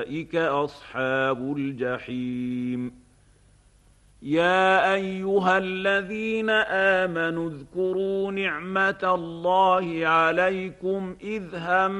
أولئك أصحاب الجحيم. يا أيها الذين آمنوا اذكروا نعمة الله عليكم إذ هم